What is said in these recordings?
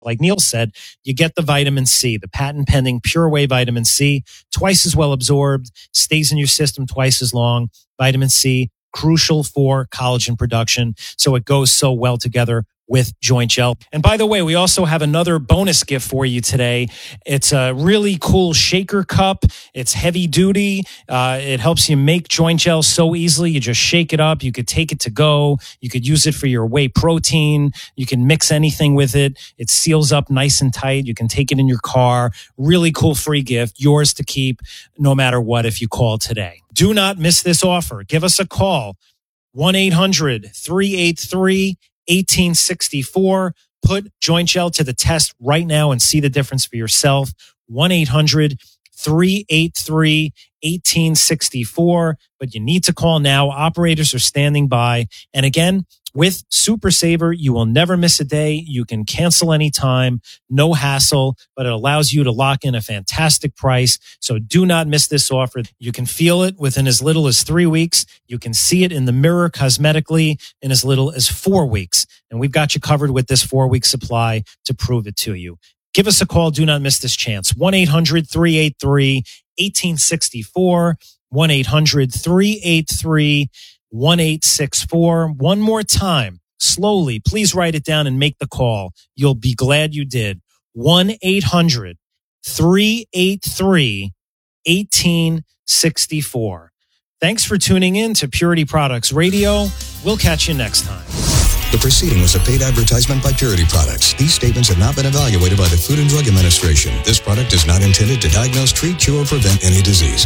Like Neil said, you get the vitamin C, the patent pending Pure Whey vitamin C, twice as well absorbed, stays in your system twice as long. Vitamin C, crucial for collagen production. So it goes so well together with joint gel. And by the way, we also have another bonus gift for you today. It's a really cool shaker cup. It's heavy duty. It helps you make joint gel so easily. You just shake it up. You could take it to go. You could use it for your whey protein. You can mix anything with it. It seals up nice and tight. You can take it in your car. Really cool free gift. Yours to keep no matter what if you call today. Do not miss this offer. Give us a call. 1-800-383-1864. Put joint gel to the test right now and see the difference for yourself. 1-800-383-1864. But you need to call now. Operators are standing by. And again, with Super Saver, you will never miss a day. You can cancel anytime, no hassle, but it allows you to lock in a fantastic price. So do not miss this offer. You can feel it within as little as 3 weeks. You can see it in the mirror cosmetically in as little as 4 weeks. And we've got you covered with this 4-week supply to prove it to you. Give us a call. Do not miss this chance. 1-800-383-1864. 1-800-383-1864. One more time, slowly, please write it down and make the call. You'll be glad you did. 1-800-383-1864. Thanks for tuning in to Purity Products Radio. We'll catch you next time. The proceeding was a paid advertisement by Purity Products. These statements have not been evaluated by the Food and Drug Administration. This product is not intended to diagnose, treat, cure, or prevent any disease.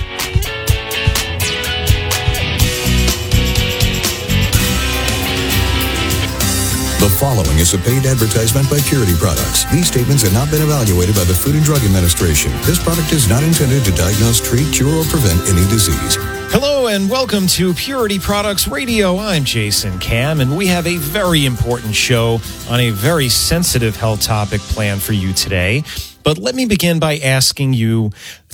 The following is a paid advertisement by Purity Products. These statements have not been evaluated by the Food and Drug Administration. This product is not intended to diagnose, treat, cure, or prevent any disease. Hello and welcome to Purity Products Radio. I'm Jason Cam, and we have a very important show on a very sensitive health topic planned for you today. But let me begin by asking you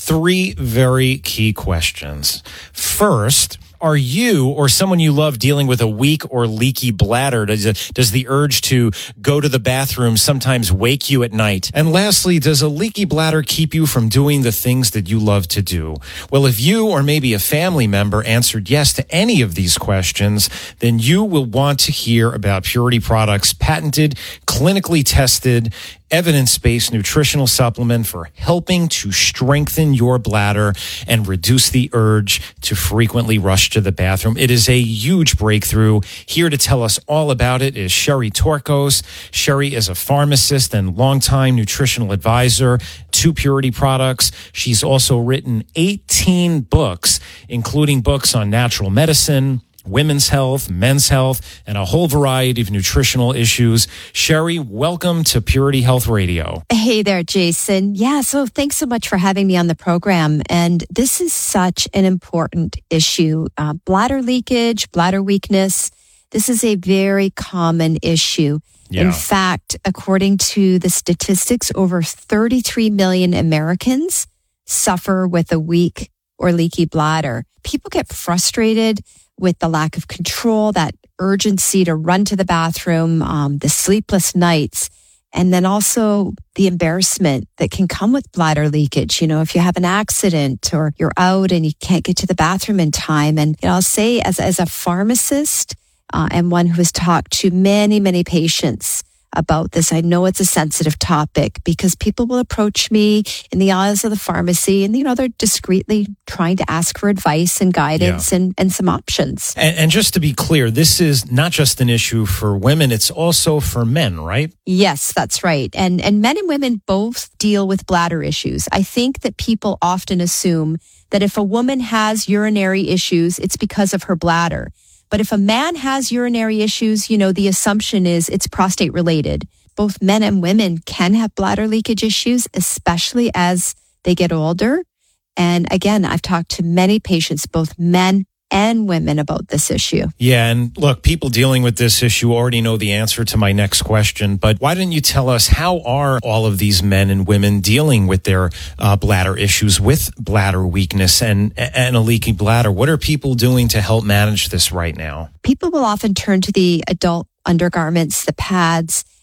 3 very key questions. First, are you or someone you love dealing with a weak or leaky bladder? Does the urge to go to the bathroom sometimes wake you at night? And lastly, does a leaky bladder keep you from doing the things that you love to do? Well, if you or maybe a family member answered yes to any of these questions, then you will want to hear about Purity Products' patented, clinically tested, evidence-based nutritional supplement for helping to strengthen your bladder and reduce the urge to frequently rush to the bathroom. It is a huge breakthrough. Here to tell us all about it is Sherry Torkos. Sherry is a pharmacist and longtime nutritional advisor to Purity Products. She's also written 18 books, including books on natural medicine, women's health, men's health, and a whole variety of nutritional issues. Sherry, welcome to Purity Health Radio. Hey there, Jason. Yeah, so thanks so much for having me on the program. And this is such an important issue. Bladder leakage, bladder weakness. This is a very common issue. Yeah. In fact, according to the statistics, over 33 million Americans suffer with a weak or leaky bladder. People get frustrated with the lack of control, that urgency to run to the bathroom, the sleepless nights, and then also the embarrassment that can come with bladder leakage. You know, if you have an accident or you're out and you can't get to the bathroom in time. And you know, I'll say as a pharmacist and one who has talked to many, many patients about this, I know it's a sensitive topic because people will approach me in the aisles of the pharmacy and, you know, they're discreetly trying to ask for advice and guidance and some options. And just to be clear, this is not just an issue for women, it's also for men, right? Yes, that's right. And men and women both deal with bladder issues. I think that people often assume that if a woman has urinary issues, it's because of her bladder. But if a man has urinary issues, you know, the assumption is it's prostate related. Both men and women can have bladder leakage issues, especially as they get older. And again, I've talked to many patients, both men and women, about this issue. Yeah, and look, people dealing with this issue already know the answer to my next question, but why don't you tell us, how are all of these men and women dealing with their bladder issues, with bladder weakness and a leaky bladder? What are people doing to help manage this right now? People will often turn to the adult undergarments, the pads,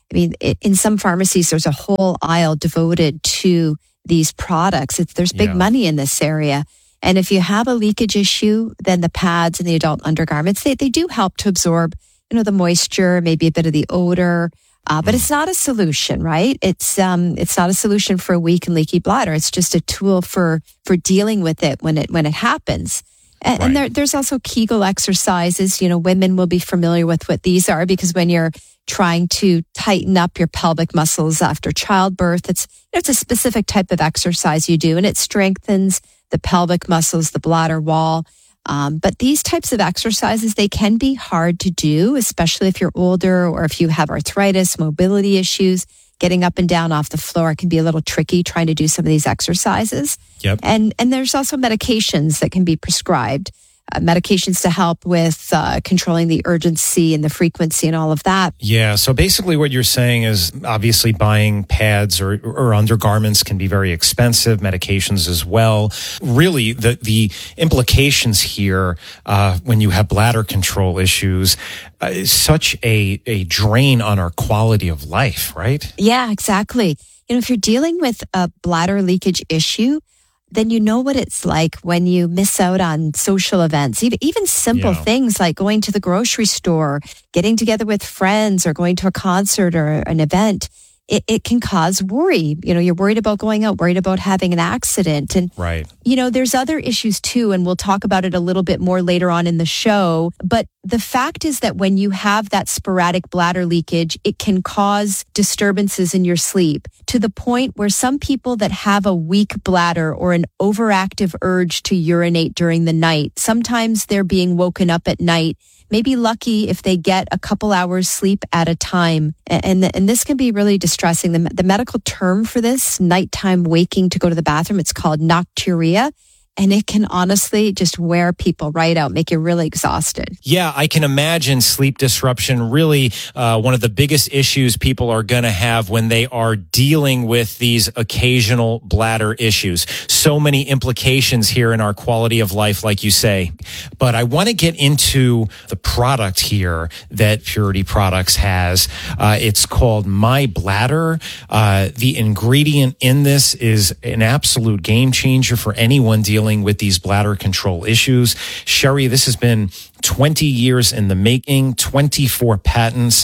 I mean, in some pharmacies, there's a whole aisle devoted to these products. There's big money in this area. And if you have a leakage issue, then the pads and the adult undergarments, they do help to absorb, the moisture, maybe a bit of the odor. But it's not a solution, right? It's not a solution for a weak and leaky bladder. It's just a tool for dealing with it when it happens. And there's also Kegel exercises. Women will be familiar with what these are, because when you're trying to tighten up your pelvic muscles after childbirth, it's a specific type of exercise you do, and it strengthens the pelvic muscles, the bladder wall. But these types of exercises, they can be hard to do, especially if you're older or if you have arthritis, mobility issues. Getting up and down off the floor can be a little tricky trying to do some of these exercises. Yep. And there's also medications that can be prescribed. Medications to help with controlling the urgency and the frequency and all of that. Yeah. So basically what you're saying is obviously buying pads or undergarments can be very expensive, medications as well. Really, the implications here when you have bladder control issues is such a drain on our quality of life, right? Yeah, exactly. If you're dealing with a bladder leakage issue, then you know what it's like when you miss out on social events, even simple things like going to the grocery store, getting together with friends, or going to a concert or an event. It can cause worry. You're worried about going out, worried about having an accident. And, there's other issues too, and we'll talk about it a little bit more later on in the show. But the fact is that when you have that sporadic bladder leakage, it can cause disturbances in your sleep to the point where some people that have a weak bladder or an overactive urge to urinate during the night, sometimes they're being woken up at night, may be lucky if they get a couple hours sleep at a time. And this can be really distressing. The medical term for this, nighttime waking to go to the bathroom, it's called nocturia. And it can honestly just wear people right out, make you really exhausted. Yeah, I can imagine sleep disruption really one of the biggest issues people are going to have when they are dealing with these occasional bladder issues. So many implications here in our quality of life, like you say. But I want to get into the product here that Purity Products has. It's called My Bladder. The ingredient in this is an absolute game changer for anyone dealing with these bladder control issues. Sherry, this has been 20 years in the making, 24 patents,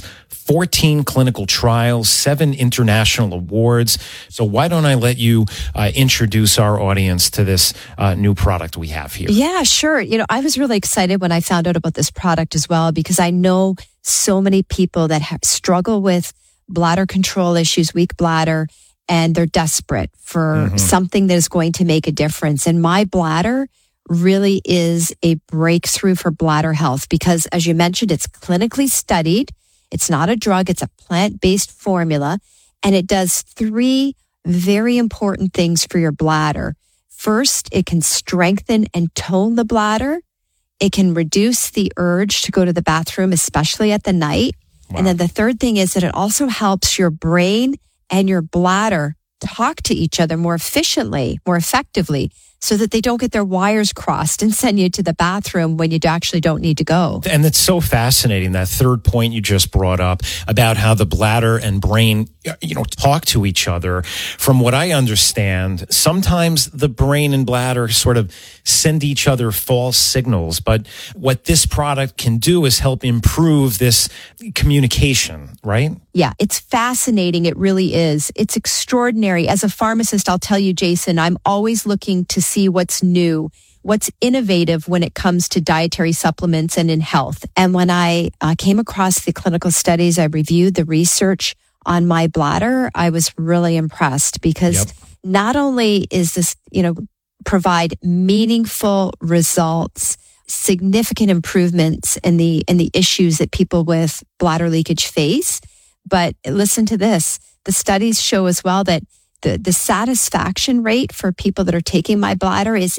14 clinical trials, 7 international awards. So why don't I let you introduce our audience to this new product we have here? Yeah, sure. I was really excited when I found out about this product as well, because I know so many people that struggle with bladder control issues, weak bladder, and they're desperate for something that is going to make a difference. And My Bladder really is a breakthrough for bladder health because, as you mentioned, it's clinically studied. It's not a drug. It's a plant-based formula, and it does 3 very important things for your bladder. First, it can strengthen and tone the bladder. It can reduce the urge to go to the bathroom, especially at the night. Wow. And then the third thing is that it also helps your brain and your bladder talk to each other more efficiently, more effectively, so that they don't get their wires crossed and send you to the bathroom when you actually don't need to go. And it's so fascinating, that third point you just brought up about how the bladder and brain, talk to each other. From what I understand, sometimes the brain and bladder sort of send each other false signals. But what this product can do is help improve this communication, right? Yeah, it's fascinating. It really is. It's extraordinary. As a pharmacist, I'll tell you, Jason, I'm always looking to see what's new, what's innovative when it comes to dietary supplements and in health. And when I came across the clinical studies, I reviewed the research on My Bladder, I was really impressed because not only is this, provide meaningful results, significant improvements in the issues that people with bladder leakage face, but listen to this. The studies show as well that the satisfaction rate for people that are taking My Bladder is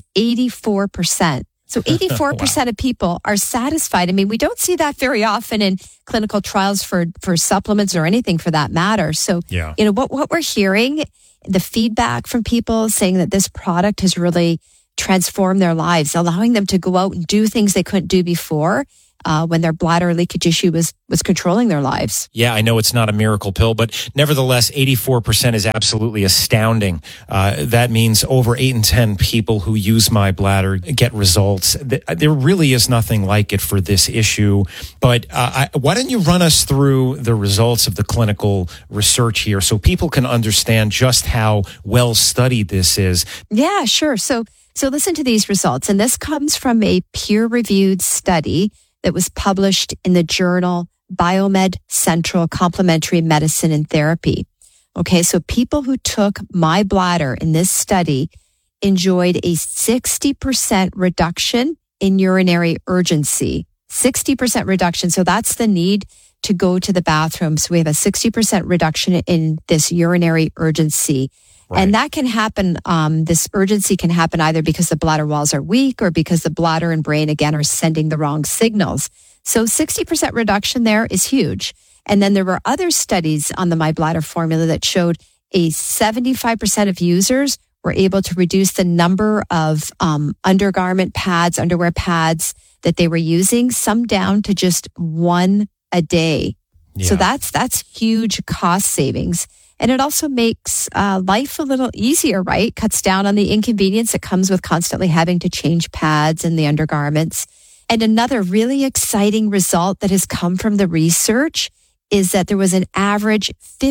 84%. So 84% wow. of people are satisfied. I mean, we don't see that very often in clinical trials for supplements or anything for that matter. So, what we're hearing, the feedback from people saying that this product has really transformed their lives, allowing them to go out and do things they couldn't do before. when their bladder leakage issue was controlling their lives. Yeah, I know it's not a miracle pill, but nevertheless, 84% is absolutely astounding. That means over 8 in 10 people who use My Bladder get results. There really is nothing like it for this issue. But why don't you run us through the results of the clinical research here so people can understand just how well studied this is? Yeah, sure. So listen to these results. And this comes from a peer-reviewed study that was published in the journal Biomed Central Complementary Medicine and Therapy. Okay, so people who took My Bladder in this study enjoyed a 60% reduction in urinary urgency. 60% reduction. So that's the need to go to the bathroom. So we have a 60% reduction in this urinary urgency. Right. And that can happen, this urgency can happen either because the bladder walls are weak or because the bladder and brain, again, are sending the wrong signals. So 60% reduction there is huge. And then there were other studies on the My Bladder formula that showed a 75% of users were able to reduce the number of undergarment pads, underwear pads that they were using, some down to just 1 a day. Yeah. So that's huge cost savings. And it also makes life a little easier, right? Cuts down on the inconvenience that comes with constantly having to change pads and the undergarments. And another really exciting result that has come from the research is that there was an average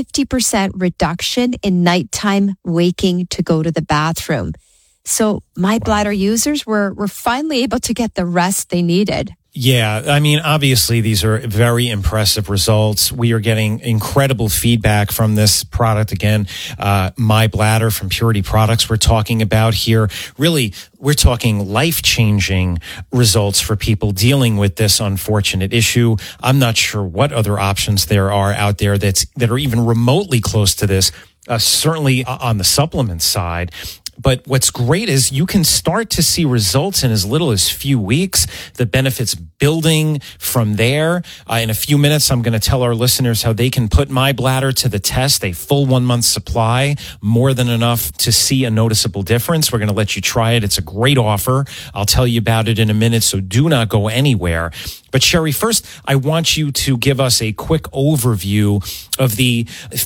50% reduction in nighttime waking to go to the bathroom. So My Bladder users were finally able to get the rest they needed. Yeah, I mean, obviously, these are very impressive results. We are getting incredible feedback from this product. Again, My Bladder from Purity Products we're talking about here. Really, we're talking life-changing results for people dealing with this unfortunate issue. I'm not sure what other options there are out there that are even remotely close to this, certainly on the supplement side. But what's great is you can start to see results in as little as few weeks, the benefits building from there. In a few minutes, I'm going to tell our listeners how they can put My Bladder to the test, a full 1 month supply, more than enough to see a noticeable difference. We're going to let you try it. It's a great offer. I'll tell you about it in a minute, so do not go anywhere. But Sherry, first, I want you to give us a quick overview of the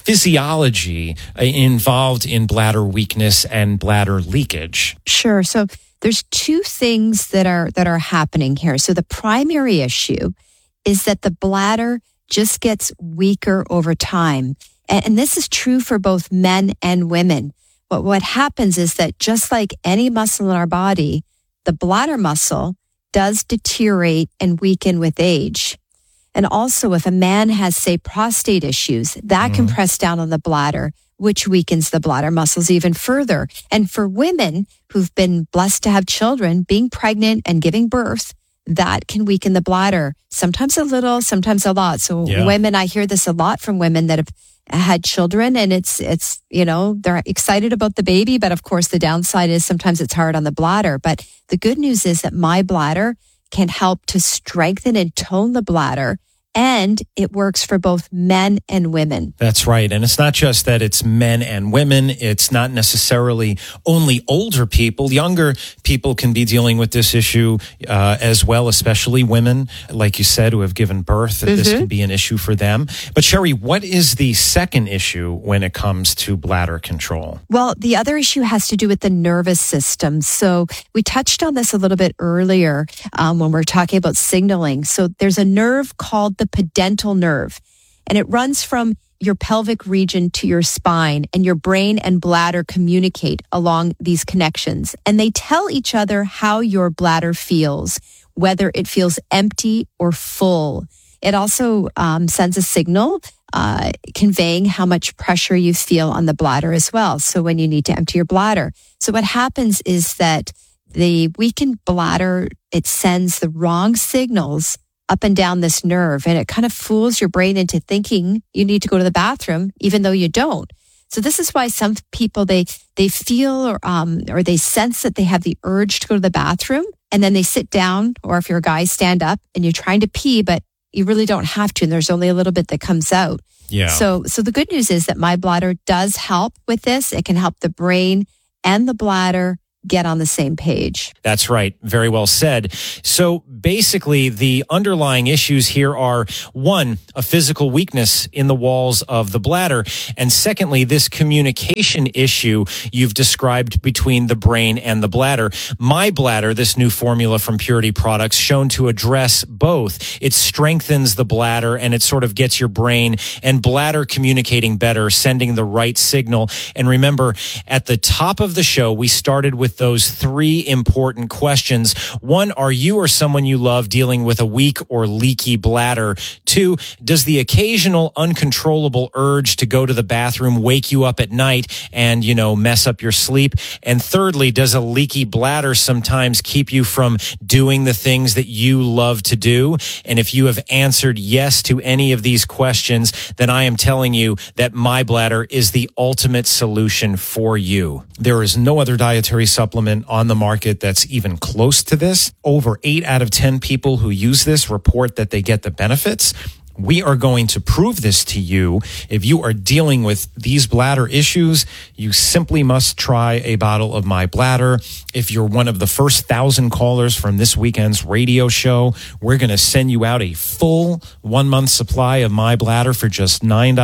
physiology involved in bladder weakness and bladder leakage. Sure. So there's two things that are happening here. So the primary issue is that the bladder just gets weaker over time. And this is true for both men and women. But what happens is that just like any muscle in our body, the bladder muscle does deteriorate and weaken with age. And also, if a man has, say, prostate issues, that can press down on the bladder, which weakens the bladder muscles even further. And for women who've been blessed to have children, being pregnant and giving birth, that can weaken the bladder. Sometimes a little, sometimes a lot. So women, I hear this a lot from women that have had children, and it's they're excited about the baby, but of course the downside is sometimes it's hard on the bladder. But the good news is that My Bladder can help to strengthen and tone the bladder, and it works for both men and women. That's right. And it's not just that it's men and women. It's not necessarily only older people. Younger people can be dealing with this issue as well, especially women, like you said, who have given birth. This can be an issue for them. But Sherry, what is the second issue when it comes to bladder control? Well, the other issue has to do with the nervous system. So we touched on this a little bit earlier when we're talking about signaling. So there's a nerve called the pudendal nerve, and it runs from your pelvic region to your spine, and your brain and bladder communicate along these connections, and they tell each other how your bladder feels, whether it feels empty or full. It also sends a signal conveying how much pressure you feel on the bladder as well, so when you need to empty your bladder. So what happens is that the weakened bladder, it sends the wrong signals up and down this nerve, and it kind of fools your brain into thinking you need to go to the bathroom, even though you don't. So this is why some people, they feel or they sense that they have the urge to go to the bathroom, and then they sit down, or if you're a guy, stand up, and you're trying to pee, but you really don't have to, and there's only a little bit that comes out. Yeah. So the good news is that My Bladder does help with this. It can help the brain and the bladder get on the same page. That's right. Very well said. So basically, the underlying issues here are, one, a physical weakness in the walls of the bladder. And secondly, this communication issue you've described between the brain and the bladder. My Bladder, this new formula from Purity Products, shown to address both. It strengthens the bladder and it sort of gets your brain and bladder communicating better, sending the right signal. And remember, at the top of the show, we started with those three important questions. One, are you or someone you love dealing with a weak or leaky bladder? Two, does the occasional uncontrollable urge to go to the bathroom wake you up at night and, mess up your sleep? And thirdly, does a leaky bladder sometimes keep you from doing the things that you love to do? And if you have answered yes to any of these questions, then I am telling you that My Bladder is the ultimate solution for you. There is no other dietary supplement on the market that's even close to this. Over 8 out of 10 people who use this report that they get the benefits. We are going to prove this to you. If you are dealing with these bladder issues, you simply must try a bottle of My Bladder. If you're one of the first 1,000 callers from this weekend's radio show, we're going to send you out a full 1-month supply of My Bladder for just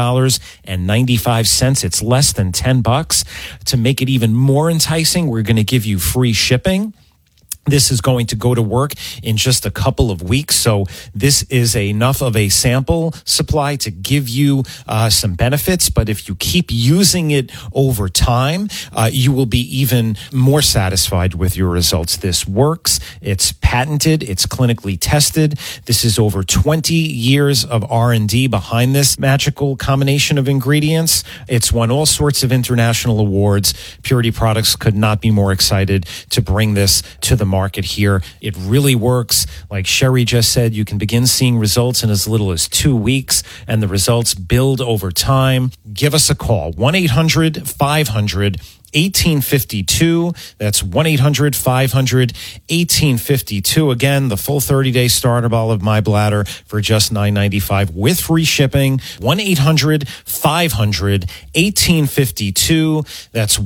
$9.95. It's less than $10. To make it even more enticing, we're going to give you free shipping. This is going to go to work in just a couple of weeks. So this is enough of a sample supply to give you some benefits. But if you keep using it over time, you will be even more satisfied with your results. This works. It's patented. It's clinically tested. This is over 20 years of R&D behind this magical combination of ingredients. It's won all sorts of international awards. Purity Products could not be more excited to bring this to the market here. It really works. Like Sherry just said, you can begin seeing results in as little as 2 weeks, and the results build over time. Give us a call, 1-800-500-1852. That's 1-800-500-1852. Again, the full 30-day starter bottle of My Bladder for just $9.95 with free shipping. 1-800-500-1852. That's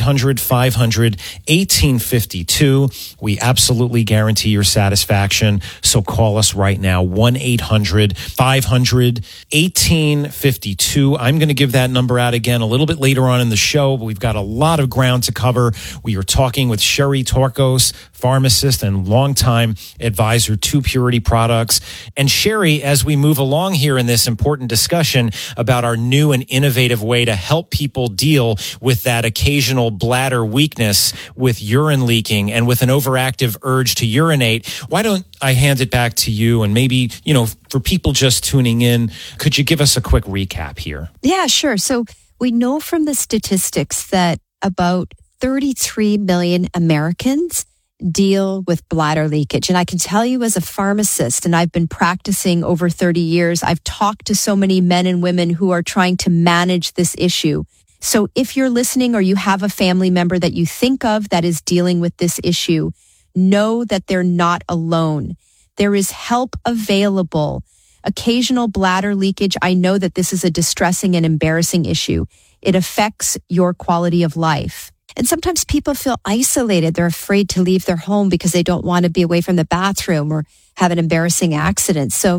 1-800-500-1852. We absolutely guarantee your satisfaction. So call us right now, 1-800-500-1852. I'm going to give that number out again a little bit later on in the show, but we've got a lot of ground to cover. We are talking with Sherry Torkos, pharmacist and longtime advisor to Purity Products. And Sherry, as we move along here in this important discussion about our new and innovative way to help people deal with that occasional bladder weakness with urine leaking and with an overactive urge to urinate, why don't I hand it back to you? And maybe, for people just tuning in, could you give us a quick recap here? Yeah, sure. So we know from the statistics that about 33 million Americans deal with bladder leakage. And I can tell you as a pharmacist, and I've been practicing over 30 years, I've talked to so many men and women who are trying to manage this issue. So if you're listening or you have a family member that you think of that is dealing with this issue, know that they're not alone. There is help available. Occasional bladder leakage, I know that this is a distressing and embarrassing issue. It affects your quality of life. And sometimes people feel isolated. They're afraid to leave their home because they don't want to be away from the bathroom or have an embarrassing accident. So,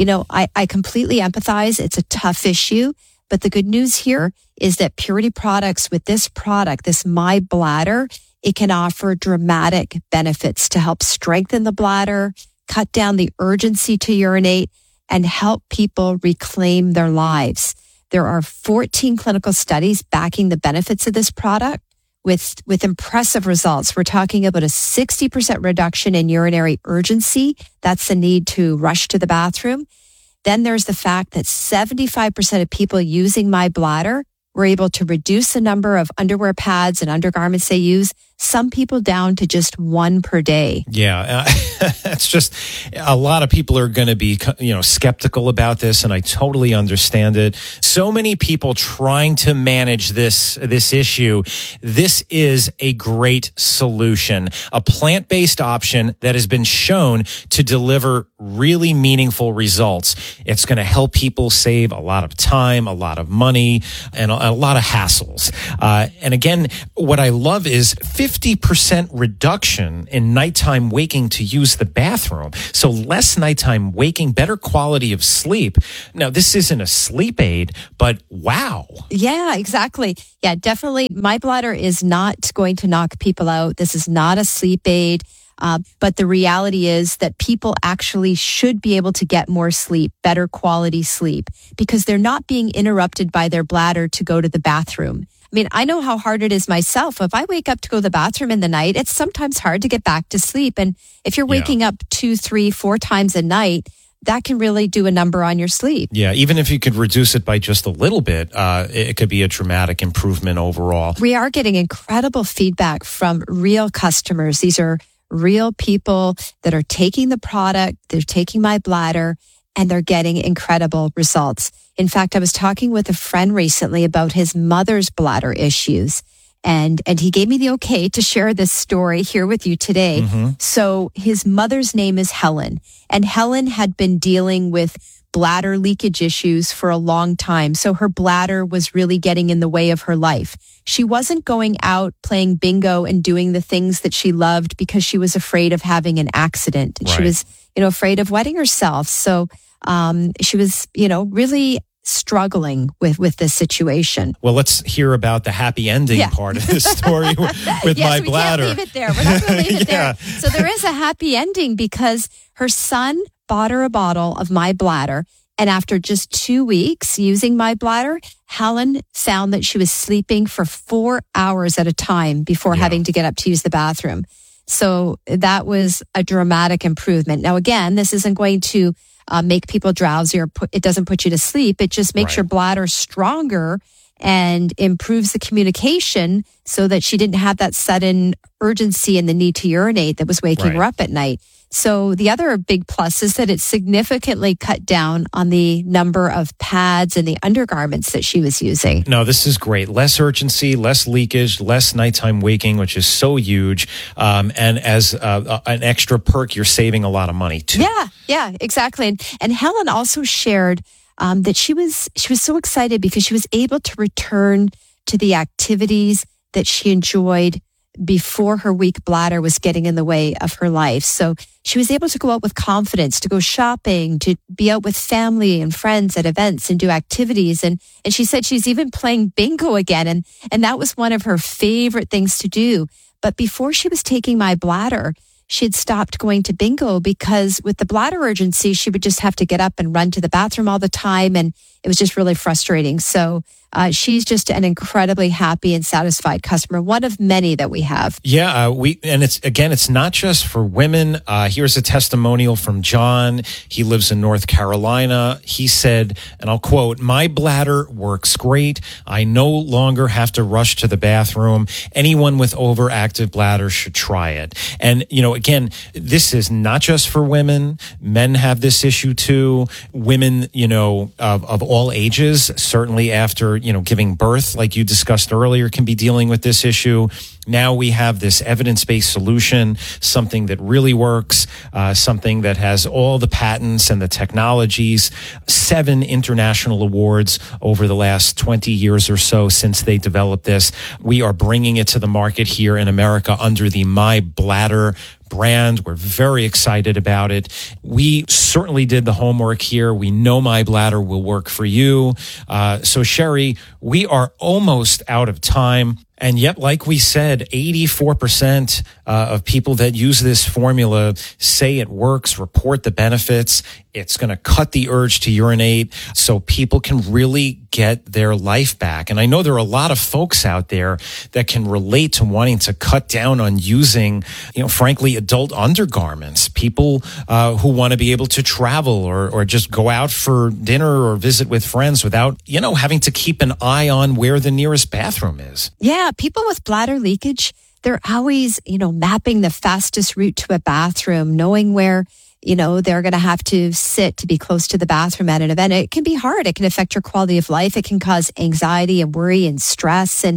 I completely empathize. It's a tough issue. But the good news here is that Purity Products, with this product, this My Bladder, it can offer dramatic benefits to help strengthen the bladder, cut down the urgency to urinate, and help people reclaim their lives. There are 14 clinical studies backing the benefits of this product with impressive results. We're talking about a 60% reduction in urinary urgency. That's the need to rush to the bathroom. Then there's the fact that 75% of people using My Bladder were able to reduce the number of underwear pads and undergarments they use, some people down to just 1 per day. Yeah, it's just a lot of people are going to be, skeptical about this, and I totally understand it. So many people trying to manage this issue. This is a great solution, a plant-based option that has been shown to deliver really meaningful results. It's going to help people save a lot of time, a lot of money, and a lot of hassles. And again, what I love is 50% reduction in nighttime waking to use the bathroom. So less nighttime waking, better quality of sleep. Now, this isn't a sleep aid, but wow. Yeah, exactly. Yeah, definitely. My Bladder is not going to knock people out. This is not a sleep aid. But the reality is that people actually should be able to get more sleep, better quality sleep, because they're not being interrupted by their bladder to go to the bathroom. I mean, I know how hard it is myself. If I wake up to go to the bathroom in the night, it's sometimes hard to get back to sleep. And if you're waking up 2, 3, 4 times a night, that can really do a number on your sleep. Yeah, even if you could reduce it by just a little bit, it could be a dramatic improvement overall. We are getting incredible feedback from real customers. These are real people that are taking the product, they're taking my bladder, and they're getting incredible results. In fact, I was talking with a friend recently about his mother's bladder issues, and he gave me the okay to share this story here with you today. So his mother's name is Helen, and Helen had been dealing with bladder leakage issues for a long time. So her bladder was really getting in the way of her life. She wasn't going out playing bingo and doing the things that she loved because she was afraid of having an accident. Right. She was, afraid of wetting herself. So she was, really struggling with this situation. Well, let's hear about the happy ending part of this story with my bladder. Can't leave it there. We're not going to leave it there. So there is a happy ending because her son bought her a bottle of my bladder. And after just 2 weeks using my bladder, Helen found that she was sleeping for 4 hours at a time before having to get up to use the bathroom. So that was a dramatic improvement. Now, again, this isn't going to make people drowsy or it doesn't put you to sleep. It just makes your bladder stronger and improves the communication so that she didn't have that sudden urgency and the need to urinate that was waking her up at night. So the other big plus is that it significantly cut down on the number of pads and the undergarments that she was using. No, this is great. Less urgency, less leakage, less nighttime waking, which is so huge. And as an extra perk, you're saving a lot of money too. Yeah, exactly. And Helen also shared that she was so excited because she was able to return to the activities that she enjoyed before her weak bladder was getting in the way of her life. So she was able to go out with confidence, to go shopping, to be out with family and friends at events and do activities. And she said she's even playing bingo again. And that was one of her favorite things to do. But before she was taking my bladder, she had stopped going to bingo because with the bladder urgency, she would just have to get up and run to the bathroom all the time. And it was just really frustrating. So she's just an incredibly happy and satisfied customer, one of many that we have. Yeah, it's not just for women. Here's a testimonial from John. He lives in North Carolina. He said, and I'll quote, "My bladder works great. I no longer have to rush to the bathroom. Anyone with overactive bladder should try it." And, again, this is not just for women. Men have this issue too. Women, of all ages, certainly after, giving birth, like you discussed earlier, can be dealing with this issue. Now we have this evidence-based solution, something that really works, something that has all the patents and the technologies, 7 international awards over the last 20 years or so since they developed this. We are bringing it to the market here in America under the My Bladder brand. We're very excited about it. We certainly did the homework here. We know My Bladder will work for you. So Sherry, we are almost out of time. And yet, like we said, 84% of people that use this formula say it works, report the benefits. It's going to cut the urge to urinate so people can really get their life back. And I know there are a lot of folks out there that can relate to wanting to cut down on using, frankly, adult undergarments. People who want to be able to travel or just go out for dinner or visit with friends without, having to keep an eye on where the nearest bathroom is. Yeah, people with bladder leakage, they're always, mapping the fastest route to a bathroom, knowing where, they're going to have to sit to be close to the bathroom at an event. It can be hard. It can affect your quality of life. It can cause anxiety and worry and stress. And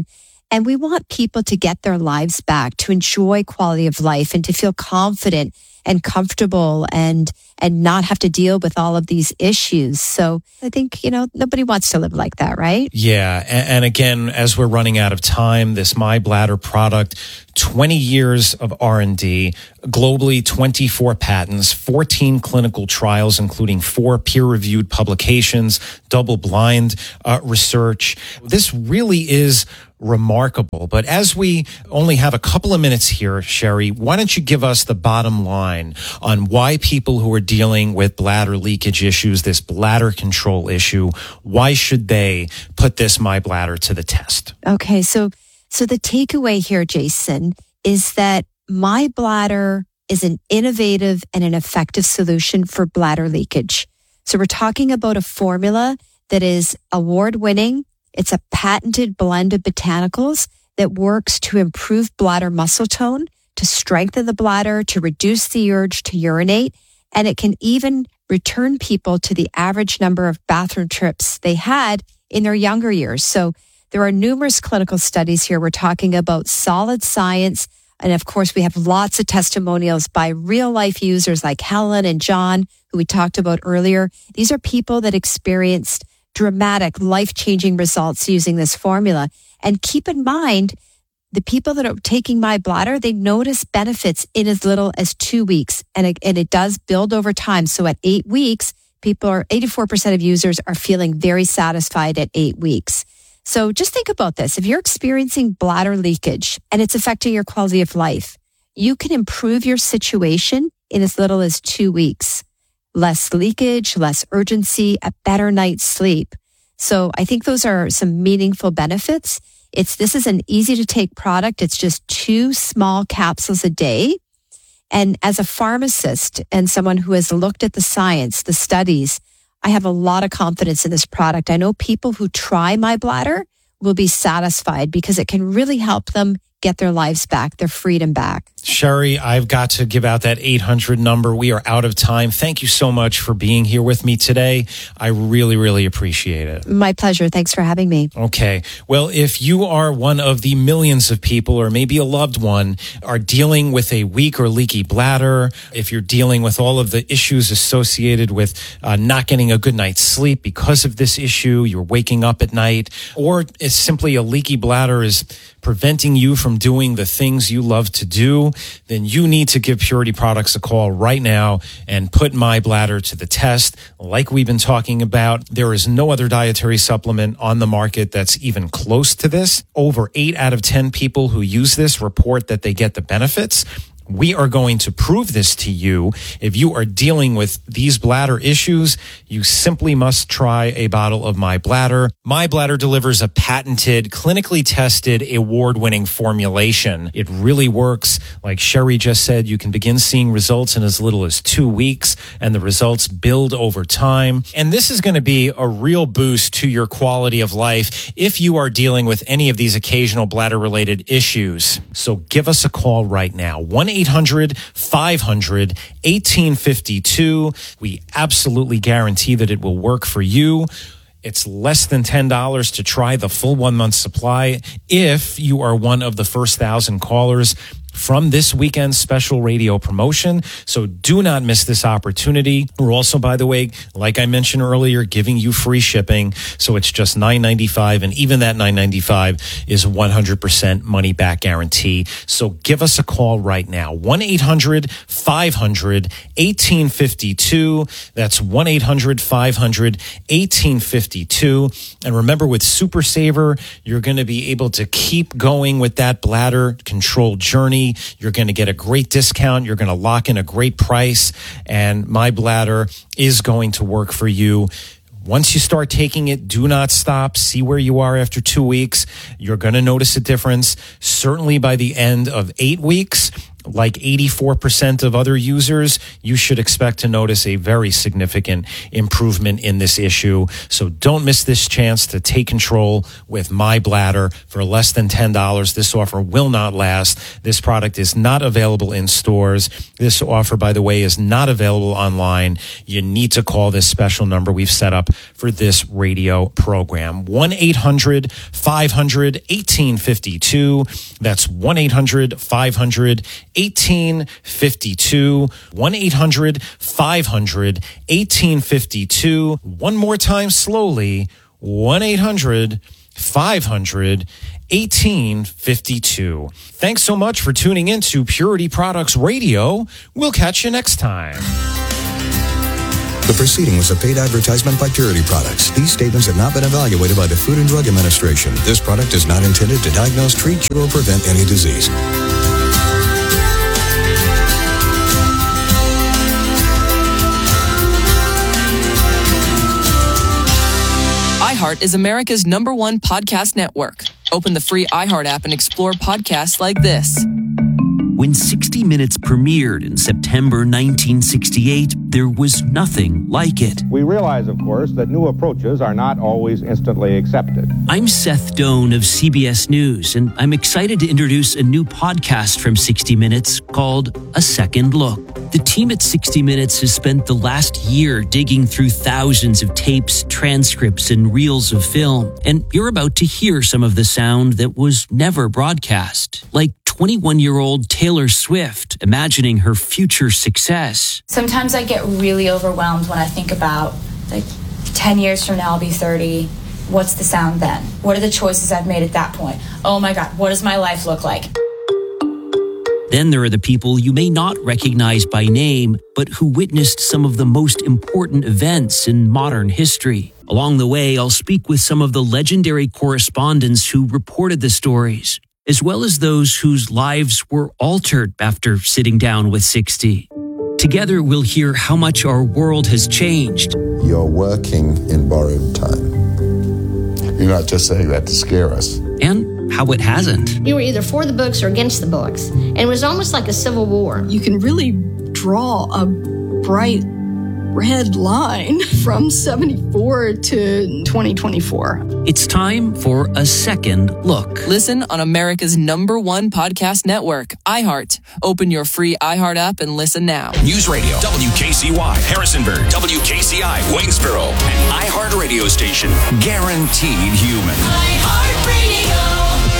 And we want people to get their lives back, to enjoy quality of life and to feel confident and comfortable and not have to deal with all of these issues. So I think, nobody wants to live like that, right? Yeah. And again, as we're running out of time, this My Bladder product, 20 years of R&D, globally 24 patents, 14 clinical trials, including 4 peer-reviewed publications, double-blind research. This really is remarkable. But as we only have a couple of minutes here, Sherry, why don't you give us the bottom line on why people who are dealing with bladder leakage issues, this bladder control issue, why should they put this My Bladder to the test? Okay, so the takeaway here, Jason, is that My Bladder is an innovative and an effective solution for bladder leakage. So we're talking about a formula that is award-winning. It's a patented blend of botanicals that works to improve bladder muscle tone, to strengthen the bladder, to reduce the urge to urinate, and it can even return people to the average number of bathroom trips they had in their younger years. So there are numerous clinical studies here. We're talking about solid science. And of course, we have lots of testimonials by real life users like Helen and John, who we talked about earlier. These are people that experienced dramatic, life-changing results using this formula. And keep in mind, the people that are taking My Bladder, they notice benefits in as little as 2 weeks. And it does build over time. So at 8 weeks, 84% of users are feeling very satisfied at 8 weeks. So just think about this. If you're experiencing bladder leakage and it's affecting your quality of life, you can improve your situation in as little as 2 weeks. Less leakage, less urgency, a better night's sleep. So I think those are some meaningful benefits. This is an easy to take product. It's just 2 small capsules a day. And as a pharmacist and someone who has looked at the science, the studies, I have a lot of confidence in this product. I know people who try My Bladder will be satisfied because it can really help them get their lives back, their freedom back. Sherry, I've got to give out that 800 number. We are out of time. Thank you so much for being here with me today. I really, really appreciate it. My pleasure. Thanks for having me. Okay. Well, if you are one of the millions of people, or maybe a loved one, are dealing with a weak or leaky bladder, if you're dealing with all of the issues associated with not getting a good night's sleep because of this issue, you're waking up at night, or it's simply a leaky bladder is preventing you from doing the things you love to do, then you need to give Purity Products a call right now and put My Bladder to the test. Like we've been talking about, there is no other dietary supplement on the market that's even close to this. Over 8 out of 10 people who use this report that they get the benefits. We are going to prove this to you. If you are dealing with these bladder issues, you simply must try a bottle of My Bladder. My Bladder delivers a patented, clinically tested, award-winning formulation. It really works. Like Sherry just said, you can begin seeing results in as little as 2 weeks, and the results build over time. And this is going to be a real boost to your quality of life if you are dealing with any of these occasional bladder-related issues. So give us a call right now. 1-800-500-1852. We absolutely guarantee that it will work for you. It's less than $10 to try the full 1 month supply if you are one of the first 1,000 callers from this weekend's special radio promotion. So do not miss this opportunity. We're also, by the way, like I mentioned earlier, giving you free shipping. So it's just $9.95. And even that $9.95 is 100% money back guarantee. So give us a call right now. 1-800-500-1852. That's 1-800-500-1852. And remember, with Super Saver, you're going to be able to keep going with that bladder control journey. You're going to get a great discount. You're going to lock in a great price. And My Bladder is going to work for you. Once you start taking it, do not stop. See where you are after 2 weeks. You're going to notice a difference, certainly by the end of 8 weeks. like 84% of other users, you should expect to notice a very significant improvement in this issue. So don't miss this chance to take control with My Bladder for less than $10. This offer will not last. This product is not available in stores. This offer, by the way, is not available online. You need to call this special number we've set up for this radio program. 1-800-500-1852. That's 1-800-500-1852. 1-800-500-1852. One more time slowly. 1-800-500-1852. Thanks so much for tuning in to Purity Products Radio. We'll catch you next time. The proceeding was a paid advertisement by Purity Products. These statements have not been evaluated by the Food and Drug Administration. This product is not intended to diagnose, treat, cure, or prevent any disease. iHeart is America's #1 podcast network. Open the free iHeart app and explore podcasts like this. When 60 Minutes premiered in September 1968, there was nothing like it. We realize, of course, that new approaches are not always instantly accepted. I'm Seth Doan of CBS News, and I'm excited to introduce a new podcast from 60 Minutes called A Second Look. The team at 60 Minutes has spent the last year digging through thousands of tapes, transcripts, and reels of film, and you're about to hear some of the sound that was never broadcast, like 21-year-old Taylor Swift imagining her future success. Sometimes I get really overwhelmed when I think about, 10 years from now I'll be 30. What's the sound then? What are the choices I've made at that point? Oh my God, what does my life look like? Then there are the people you may not recognize by name, but who witnessed some of the most important events in modern history. Along the way, I'll speak with some of the legendary correspondents who reported the stories, as well as those whose lives were altered after sitting down with 60. Together, we'll hear how much our world has changed. You're working in borrowed time. You're not just saying that to scare us. And how it hasn't. You were either for the books or against the books. And it was almost like a civil war. You can really draw a bright red line from 74 to 2024. It's time for A Second Look. Listen on America's #1 podcast network, iHeart. Open your free iHeart app and listen now. News Radio, WKCY, Harrisonburg, WKCI, Waynesboro, an iHeart radio station, guaranteed human. iHeart Radio.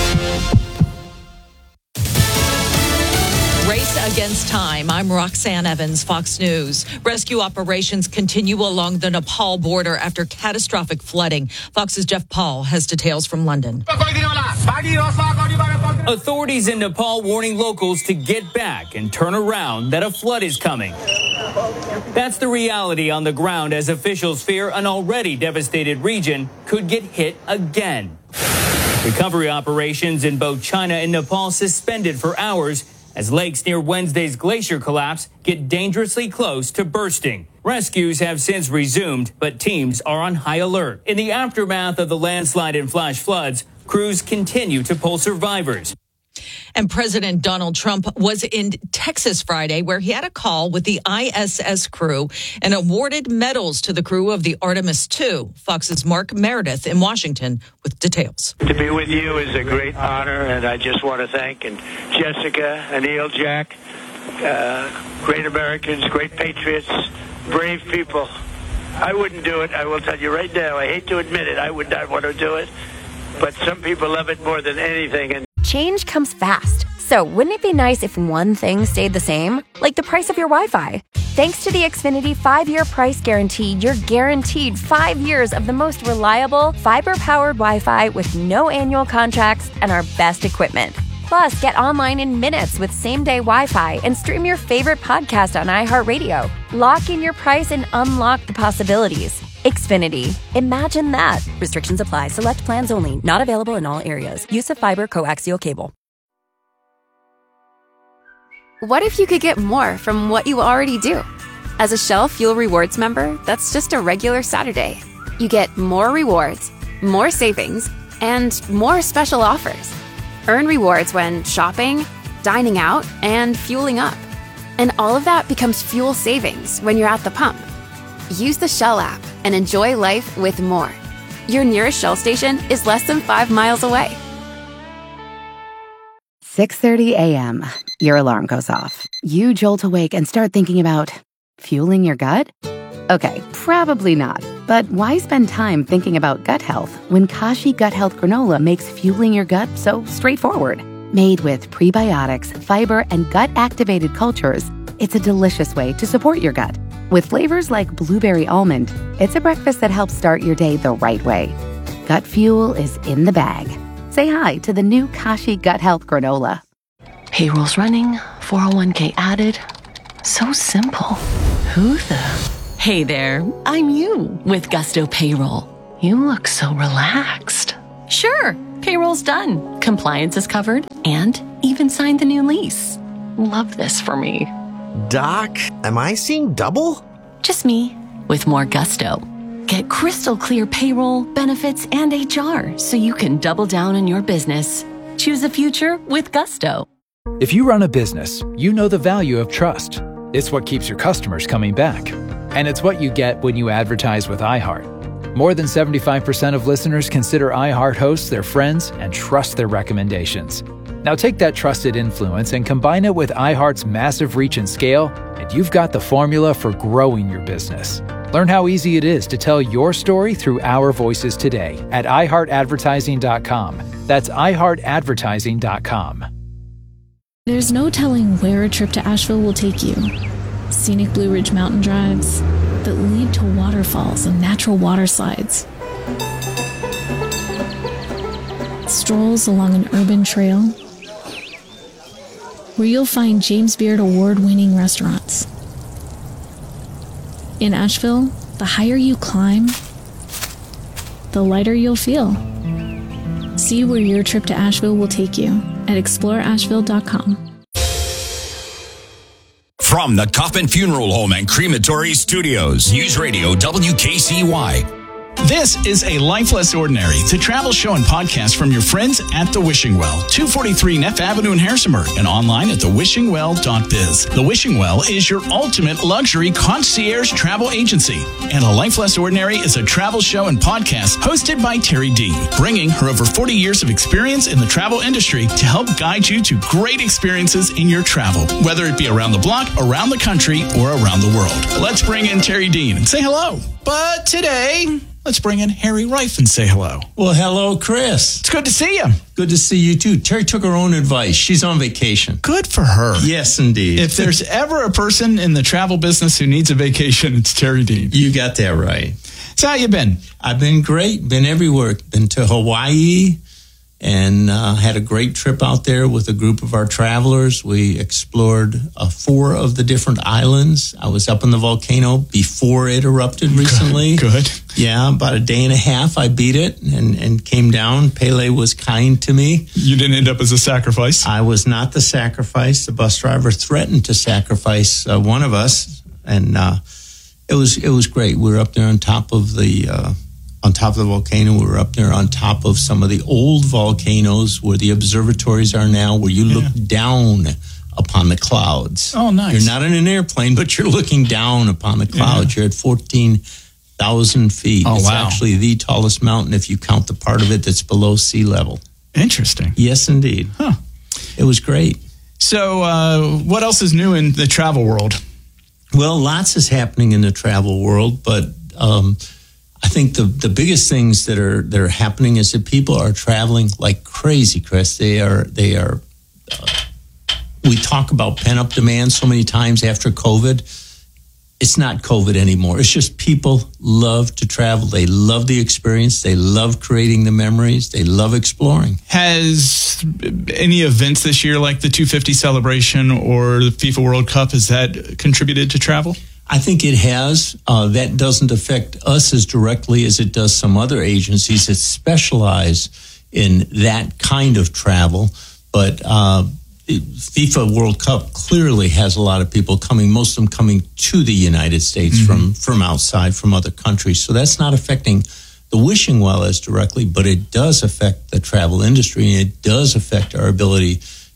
Race against time. I'm Roxanne Evans, Fox News. Rescue operations continue along the Nepal border after catastrophic flooding. Fox's Jeff Paul has details from London. Authorities in Nepal warning locals to get back and turn around, that a flood is coming. That's the reality on the ground as officials fear an already devastated region could get hit again. Recovery operations in both China and Nepal suspended for hours as lakes near Wednesday's glacier collapse get dangerously close to bursting. Rescues have since resumed, but teams are on high alert. In the aftermath of the landslide and flash floods, crews continue to pull survivors. And President Donald Trump was in Texas Friday, where he had a call with the ISS crew and awarded medals to the crew of the Artemis II. Fox's Mark Meredith in Washington with details. To be with you is a great honor, and I just want to thank Jessica, Anil, Jack, great Americans, great patriots, brave people. I wouldn't do it. I will tell you right now. I hate to admit it. I would not want to do it, but some people love it more than anything. And change comes fast. So wouldn't it be nice if one thing stayed the same? Like the price of your Wi-Fi. Thanks to the Xfinity 5-year price guarantee, you're guaranteed 5 years of the most reliable, fiber-powered Wi-Fi with no annual contracts and our best equipment. Plus, get online in minutes with same-day Wi-Fi and stream your favorite podcast on iHeartRadio. Lock in your price and unlock the possibilities. Xfinity. Imagine that. Restrictions apply. Select plans only. Not available in all areas. Use of fiber coaxial cable. What if you could get more from what you already do? As a Shell Fuel Rewards member, that's just a regular Saturday. You get more rewards, more savings, and more special offers. Earn rewards when shopping, dining out, and fueling up. And all of that becomes fuel savings when you're at the pump. Use the Shell app and enjoy life with more. Your nearest Shell station is less than 5 miles away. 6:30 a.m. Your alarm goes off. You jolt awake and start thinking about fueling your gut? Okay, probably not. But why spend time thinking about gut health when Kashi Gut Health Granola makes fueling your gut so straightforward? Made with prebiotics, fiber, and gut-activated cultures, it's a delicious way to support your gut. With flavors like blueberry almond, it's a breakfast that helps start your day the right way. Gut fuel is in the bag. Say hi to the new Kashi Gut Health Granola. Payroll's running, 401k added. So simple. Who the... Hey there, I'm you with Gusto Payroll. You look so relaxed. Sure, payroll's done. Compliance is covered and even signed the new lease. Love this for me. Doc, am I seeing double? Just me with more gusto. Get crystal clear payroll, benefits, and HR so you can double down on your business. Choose the future with Gusto. If you run a business, you know the value of trust. It's what keeps your customers coming back. And it's what you get when you advertise with iHeart. More than 75% of listeners consider iHeart hosts their friends and trust their recommendations. Now take that trusted influence and combine it with iHeart's massive reach and scale, and you've got the formula for growing your business. Learn how easy it is to tell your story through our voices today at iHeartAdvertising.com. That's iHeartAdvertising.com. There's no telling where a trip to Asheville will take you. Scenic Blue Ridge mountain drives that lead to waterfalls and natural water slides. Strolls along an urban trail where you'll find James Beard award-winning restaurants. In Asheville, the higher you climb, the lighter you'll feel. See where your trip to Asheville will take you at exploreasheville.com. From the Coffin Funeral Home and Crematory Studios, News Radio WKCY. This is A Life Less Ordinary, the travel show and podcast from your friends at The Wishing Well, 243 Neff Avenue in Harrisonburg, and online at thewishingwell.biz. The Wishing Well is your ultimate luxury concierge travel agency, and A Life Less Ordinary is a travel show and podcast hosted by Terry Dean, bringing her over 40 years of experience in the travel industry to help guide you to great experiences in your travel, whether it be around the block, around the country, or around the world. Let's bring in Terry Dean and say hello. But today, let's bring in Harry Reif and say hello. Well, hello, Chris. It's good to see you. Good to see you, too. Terry took her own advice. She's on vacation. Good for her. Yes, indeed. If there's ever a person in the travel business who needs a vacation, it's Terry Dean. You got that right. So how you been? I've been great. Been everywhere. Been to Hawaii and had a great trip out there with a group of our travelers. We explored 4 of the different islands. I was up in the volcano before it erupted recently. Good. Yeah, about a day and a half I beat it and came down. Pele was kind to me. You didn't end up as a sacrifice? I was not the sacrifice. The bus driver threatened to sacrifice one of us, and it was great. We were up there on top of the volcano. We were up there on top of some of the old volcanoes where the observatories are now, where you look down upon the clouds. Oh, nice. You're not in an airplane, but you're looking down upon the clouds. Yeah. You're at 14,000 feet. Oh, it's wow. actually the tallest mountain if you count the part of it that's below sea level. Interesting. Yes, indeed. Huh. It was great. So what else is new in the travel world? Well, lots is happening in the travel world, but I think the biggest things that are happening is that people are traveling like crazy, Chris. They are. We talk about pent-up demand so many times after COVID. It's not COVID anymore. It's just people love to travel. They love the experience. They love creating the memories. They love exploring. Has any events this year, like the 250 celebration or the FIFA World Cup, has that contributed to travel? I think it has. That doesn't affect us as directly as it does some other agencies that specialize in that kind of travel. But FIFA World Cup clearly has a lot of people coming, most of them coming to the United States from outside, from other countries. So that's not affecting the Wishing Well as directly, but it does affect the travel industry, and it does affect our ability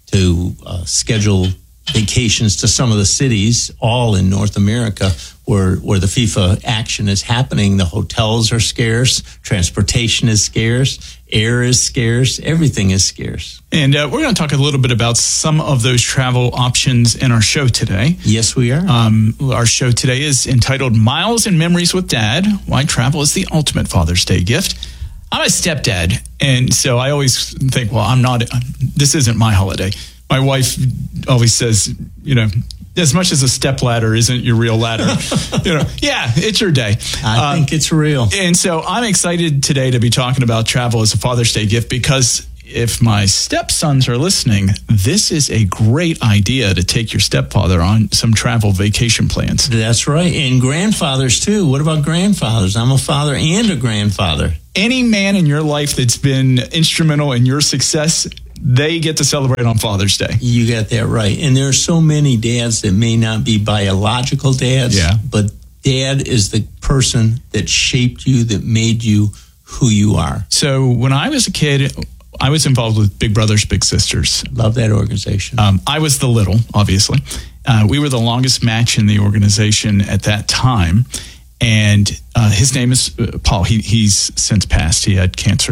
to schedule vacations to some of the cities, all in North America, where the FIFA action is happening. The hotels are scarce, transportation is scarce, air is scarce, everything is scarce. And we're going to talk a little bit about some of those travel options in our show today. Yes, we are. Our show today is entitled Miles and Memories with Dad, Why Travel is the Ultimate Father's Day Gift. I'm a stepdad, and so I always think, well, this isn't my holiday. My wife always says, as much as a stepladder isn't your real ladder, yeah, it's your day. I think it's real. And so I'm excited today to be talking about travel as a Father's Day gift, because if my stepsons are listening, this is a great idea to take your stepfather on some travel vacation plans. That's right. And grandfathers, too. What about grandfathers? I'm a father and a grandfather. Any man in your life that's been instrumental in your success, they get to celebrate on Father's Day. You got that right. And there are so many dads that may not be biological dads, but dad is the person that shaped you, that made you who you are. So when I was a kid, I was involved with Big Brothers Big Sisters. Love that organization. I was the little, obviously. We were the longest match in the organization at that time. And his name is Paul. He's since passed. He had cancer.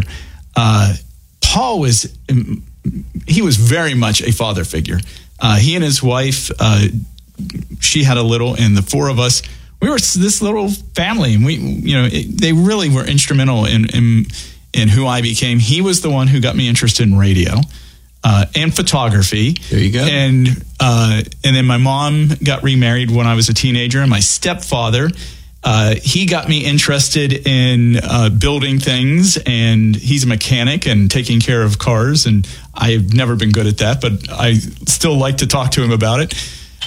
Paul was very much a father figure. He and his wife, she had a little, and the four of us, we were this little family. And they really were instrumental in who I became. He was the one who got me interested in radio and photography. There you go. And then my mom got remarried when I was a teenager, and my stepfather, he got me interested in building things, and he's a mechanic and taking care of cars, and I've never been good at that, but I still like to talk to him about it.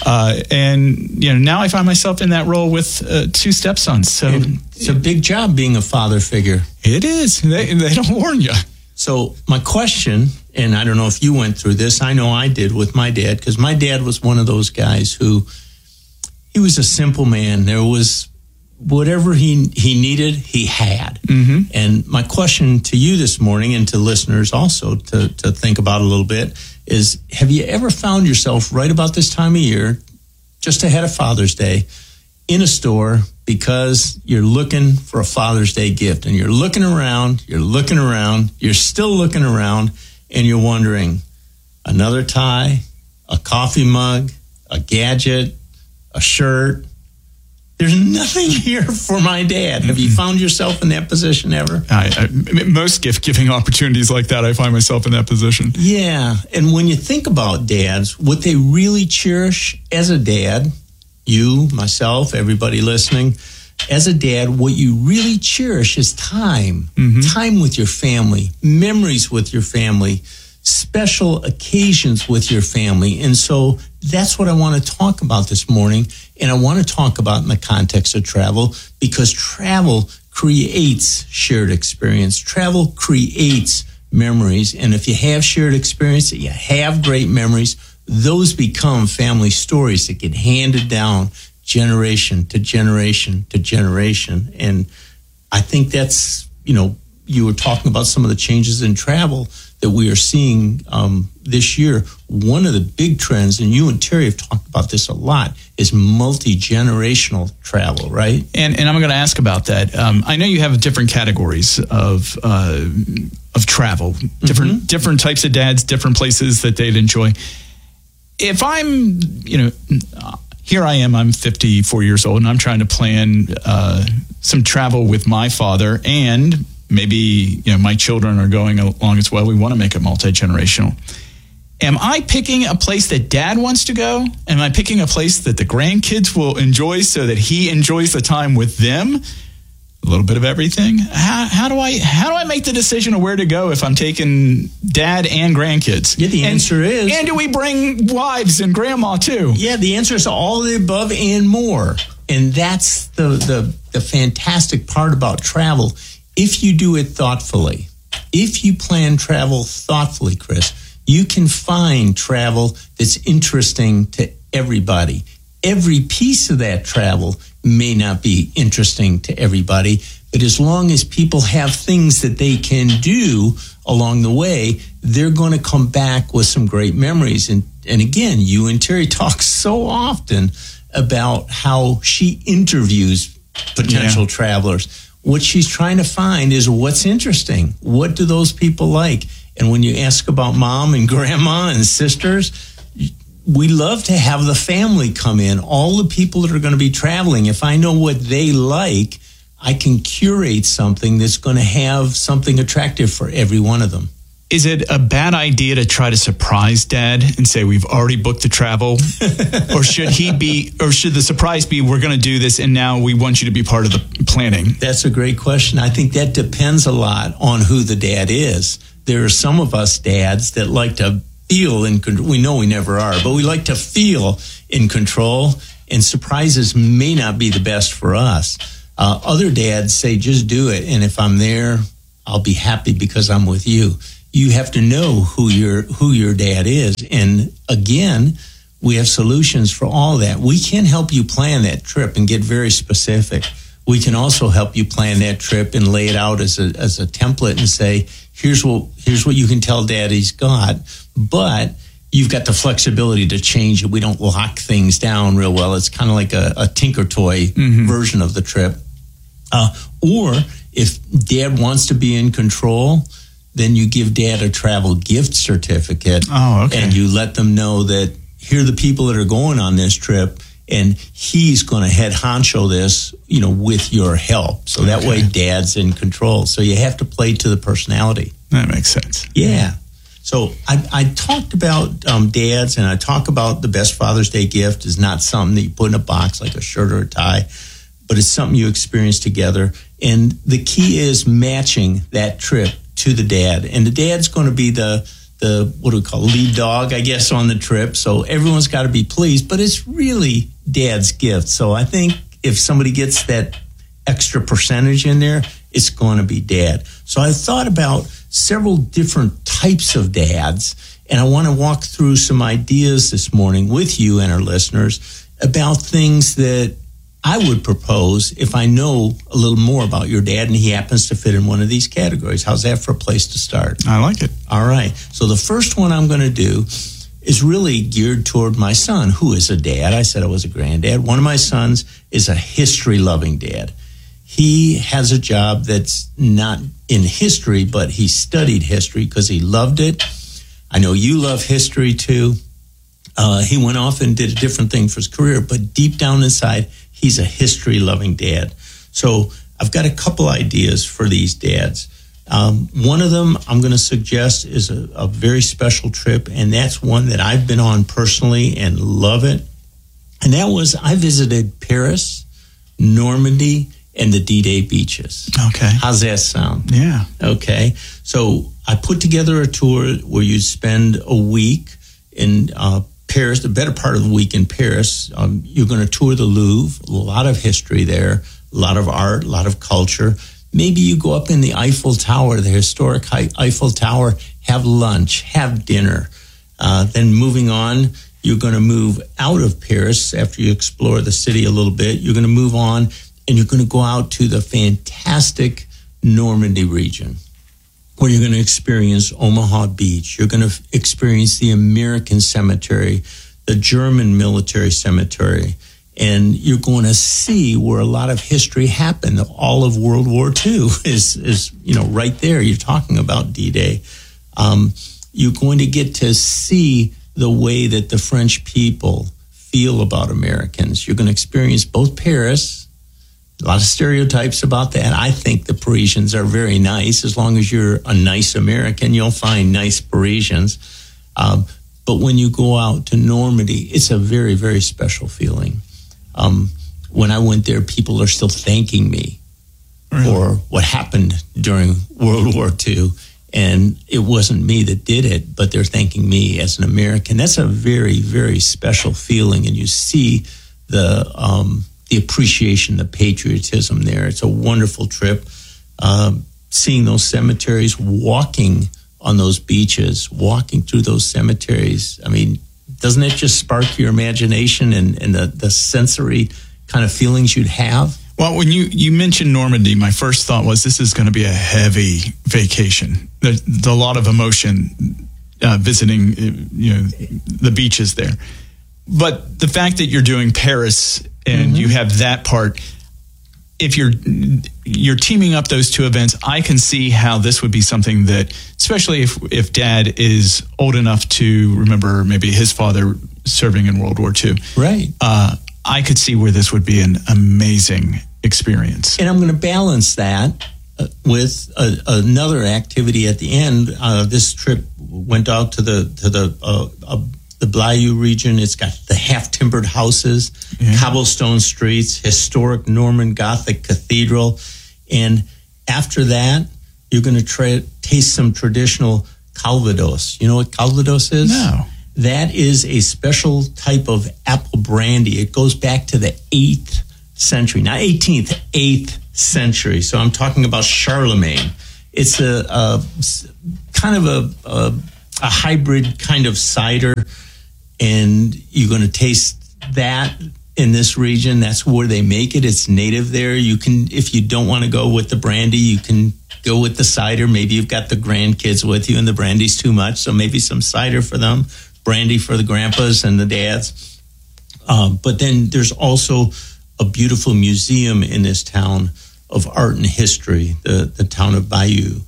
And now I find myself in that role with two stepsons. So it's a big job being a father figure. It is. They don't warn you. So my question, and I don't know if you went through this, I know I did with my dad, because my dad was one of those guys who, he was a simple man. There was whatever he needed, he had. Mm-hmm. And my question to you this morning, and to listeners also to think about a little bit, is have you ever found yourself right about this time of year, just ahead of Father's Day, in a store because you're looking for a Father's Day gift, and you're looking around, you're still looking around, and you're wondering, another tie, a coffee mug, a gadget, a shirt, there's nothing here for my dad. Have you found yourself in that position ever? Most gift-giving opportunities like that, I find myself in that position. Yeah, and when you think about dads, what they really cherish as a dad, you, myself, everybody listening, as a dad, what you really cherish is time. Mm-hmm. Time with your family, memories with your family, special occasions with your family. And so that's what I want to talk about this morning. And I want to talk about in the context of travel, because travel creates shared experience. Travel creates memories. And if you have shared experience, you have great memories, those become family stories that get handed down generation to generation to generation. And I think that's, you were talking about some of the changes in travel that we are seeing this year. One of the big trends, and you and Terry have talked about this a lot, is multi-generational travel, right? And I'm going to ask about that. I know you have different categories of travel, different types of dads, different places that they'd enjoy. If I'm, here I am, I'm 54 years old, and I'm trying to plan some travel with my father, and maybe my children are going along as well. We want to make it multi-generational. Am I picking a place that dad wants to go? Am I picking a place that the grandkids will enjoy so that he enjoys the time with them? A little bit of everything. How do I make the decision of where to go if I'm taking dad and grandkids? Yeah, the answer is. And do we bring wives and grandma too? Yeah, the answer is all of the above and more. And that's the fantastic part about travel. If you do it thoughtfully, if you plan travel thoughtfully, Chris, you can find travel that's interesting to everybody. Every piece of that travel may not be interesting to everybody, But as long as people have things that they can do along the way, they're going to come back with some great memories. And again, you and Terry talk so often about how she interviews potential travelers. What she's trying to find is what's interesting. What do those people like? And when you ask about mom and grandma and sisters, we love to have the family come in, all the people that are going to be traveling. If I know what they like, I can curate something that's going to have something attractive for every one of them. Is it a bad idea to try to surprise Dad and say we've already booked the travel? Or should the surprise be we're going to do this and now we want you to be part of the planning? That's a great question. I think that depends a lot on who the dad is. There are some of us dads that like to feel in control. We know we never are, but we like to feel in control, and surprises may not be the best for us. Other dads say, just do it. And if I'm there, I'll be happy because I'm with you. You have to know who your dad is. And again, we have solutions for all that. We can help you plan that trip and get very specific. We can also help you plan that trip and lay it out as a template and say, here's what you can tell Dad he's got, but you've got the flexibility to change it. We don't lock things down real well. It's kind of like a tinker toy version of the trip. Or if Dad wants to be in control, then you give Dad a travel gift certificate. Oh, okay. And you let them know that here are the people that are going on this trip, and he's going to head honcho this, with your help. So that way Dad's in control. So you have to play to the personality. That makes sense. Yeah. So I talked about dads, and I talk about the best Father's Day gift is not something that you put in a box like a shirt or a tie, but it's something you experience together. And the key is matching that trip to the dad. And the dad's going to be the what do we call lead dog, I guess, on the trip. So everyone's got to be pleased, but it's really Dad's gift. So I think if somebody gets that extra percentage in there, it's going to be Dad. So I thought about several different types of dads, and I want to walk through some ideas this morning with you and our listeners about things that I would propose if I know a little more about your dad and he happens to fit in one of these categories. How's that for a place to start? I like it. All right. So the first one I'm going to do is really geared toward my son, who is a dad. I said I was a granddad. One of my sons is a history-loving dad. He has a job that's not in history, but he studied history because he loved it. I know you love history, too. He went off and did a different thing for his career, but deep down inside, he's a history-loving dad. So I've got a couple ideas for these dads. One of them I'm going to suggest is a very special trip, and that's one that I've been on personally and love it. And that was I visited Paris, Normandy, and the D-Day beaches. Okay. How's that sound? Yeah. Okay. So I put together a tour where you spend a week in Paris, the better part of the week in Paris. You're going to tour the Louvre, a lot of history there, a lot of art, a lot of culture. Maybe you go up in the Eiffel Tower, the historic Eiffel Tower, have lunch, have dinner. Then moving on, you're going to move out of Paris after you explore the city a little bit. You're going to move on, and you're going to go out to the fantastic Normandy region, where you're going to experience Omaha Beach. You're going to experience the American cemetery, the German military cemetery, and you're going to see where a lot of history happened. All of World War II is right there. You're talking about D-Day. You're going to get to see the way that the French people feel about Americans. You're going to experience both Paris. A lot of stereotypes about that. I think the Parisians are very nice. As long as you're a nice American, you'll find nice Parisians. But when you go out to Normandy, it's a very, very special feeling. When I went there, people are still thanking me for what happened during World War II. And it wasn't me that did it, but they're thanking me as an American. That's a very, very special feeling. And you see the appreciation, the patriotism there. It's a wonderful trip. Seeing those cemeteries, walking on those beaches, walking through those cemeteries. I mean, doesn't it just spark your imagination and the sensory kind of feelings you'd have? Well, when you mentioned Normandy, my first thought was this is going to be a heavy vacation. There's a lot of emotion visiting, the beaches there. But the fact that you're doing Paris and you have that part, if you're teaming up those two events, I can see how this would be something that, especially if Dad is old enough to remember maybe his father serving in World War II. Right. I could see where this would be an amazing experience. And I'm going to balance that with another activity at the end. This trip went out to the Bayou region. It's got the half-timbered houses, cobblestone streets, historic Norman Gothic cathedral. And after that, you're going to taste some traditional Calvados. You know what Calvados is? No. That is a special type of apple brandy. It goes back to the 8th century, not 18th, 8th century. So I'm talking about Charlemagne. It's a kind of a hybrid kind of cider, and you're going to taste that in this region. That's where they make it. It's native there. You can, if you don't want to go with the brandy, you can go with the cider. Maybe you've got the grandkids with you and the brandy's too much, so maybe some cider for them, brandy for the grandpas and the dads. But then there's also a beautiful museum in this town of art and history, the town of Bayou.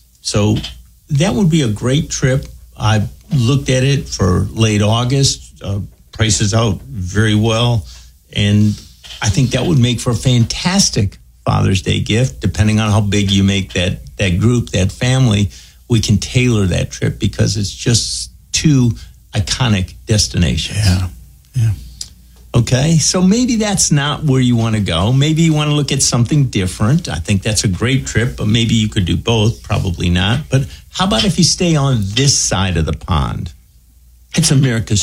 So that would be a great trip. I looked at it for late August, prices out very well, and I think that would make for a fantastic Father's Day gift. Depending on how big you make that group, that family, we can tailor that trip because it's just two iconic destinations. Yeah. Okay, so maybe that's not where you want to go. Maybe you want to look at something different. I think that's a great trip, but maybe you could do both. Probably not. But how about if you stay on this side of the pond? It's America's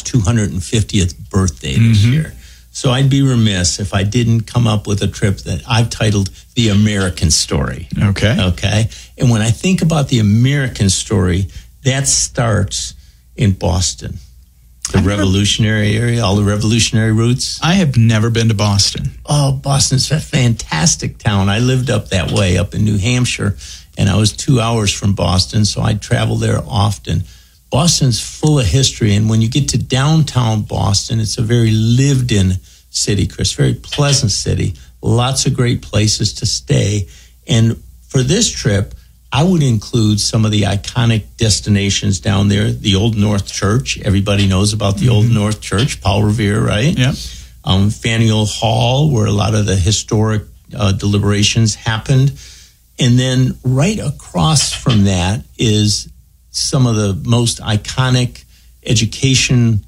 250th birthday this year. So I'd be remiss if I didn't come up with a trip that I've titled The American Story. Okay. And when I think about the American story, that starts in Boston. The Revolutionary area, all the Revolutionary routes. I have never been to Boston. Oh, Boston's a fantastic town. I lived up that way, up in New Hampshire, and I was 2 hours from Boston, so I travel there often. Boston's full of history, and when you get to downtown Boston, it's a very lived-in city, Chris, very pleasant city, lots of great places to stay. And for this trip, I would include some of the iconic destinations down there. The Old North Church. Everybody knows about the Old North Church. Paul Revere, right? Yeah. Faneuil Hall, where a lot of the historic deliberations happened. And then right across from that is some of the most iconic educational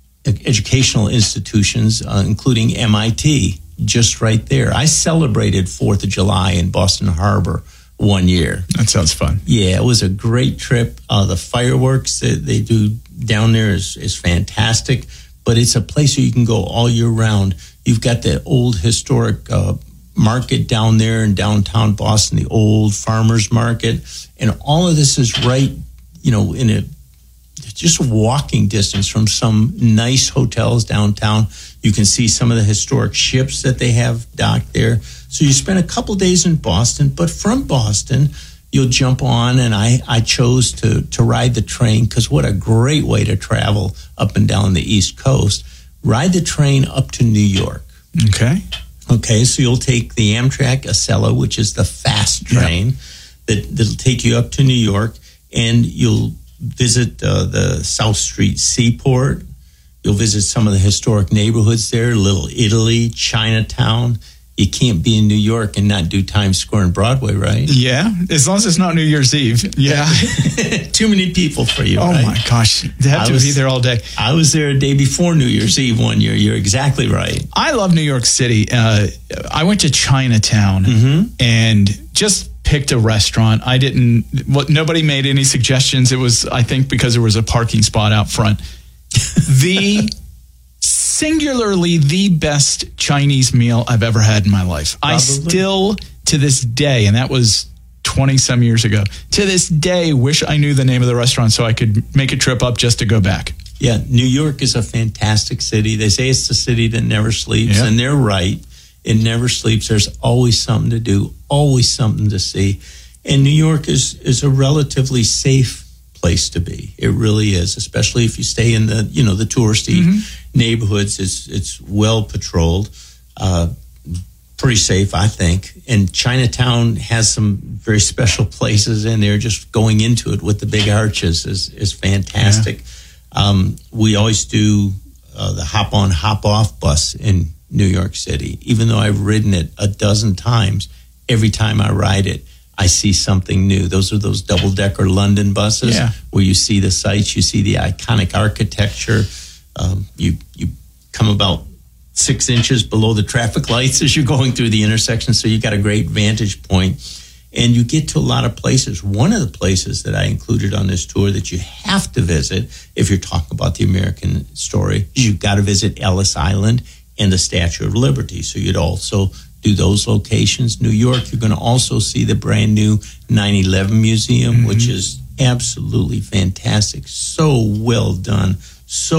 institutions, including MIT, just right there. I celebrated 4th of July in Boston Harbor one year. That sounds fun. Yeah, it was a great trip. The fireworks that they do down there is fantastic, but it's a place where you can go all year round. You've got the old historic market down there in downtown Boston, the old farmers market, and all of this is right, in a just walking distance from some nice hotels downtown. You can see some of the historic ships that they have docked there. So you spend a couple days in Boston, but from Boston, you'll jump on, and I chose to ride the train, because what a great way to travel up and down the East Coast. Ride the train up to New York. Okay, so you'll take the Amtrak Acela, which is the fast train that'll take you up to New York, and you'll visit the South Street Seaport. You'll visit some of the historic neighborhoods there, Little Italy, Chinatown. You can't be in New York and not do Times Square and Broadway, right? Yeah, as long as it's not New Year's Eve. Yeah. Too many people for you, Oh, right? my gosh. They have to be there all day. I was there a day before New Year's Eve one year. You're exactly right. I love New York City. I went to Chinatown and just picked a restaurant. Nobody made any suggestions. It was, I think, because there was a parking spot out front. Singularly the best Chinese meal I've ever had in my life. Probably. I still, to this day, and that was 20 some years ago, to this day wish I knew the name of the restaurant so I could make a trip up just to go back. Yeah, New York is a fantastic city. They say it's the city that never sleeps, and they're right. It never sleeps. There's always something to do, always something to see. And New York is a relatively safe place to be. It really is, especially if you stay in the touristy neighborhoods. It's well patrolled, pretty safe, I think. And Chinatown has some very special places in there. Just going into it with the big arches is fantastic. Yeah. We always do the hop on, hop off bus in New York City. Even though I've ridden it a dozen times, every time I ride it, I see something new. Those are those double-decker London buses where you see the sights, you see the iconic architecture. You come about 6 inches below the traffic lights as you're going through the intersection, so you got a great vantage point. And you get to a lot of places. One of the places that I included on this tour that you have to visit if you're talking about the American story is you've got to visit Ellis Island and the Statue of Liberty. So you'd also do those locations. New York, you're going to also see the brand new 9/11 Museum, which is absolutely fantastic. So well done. So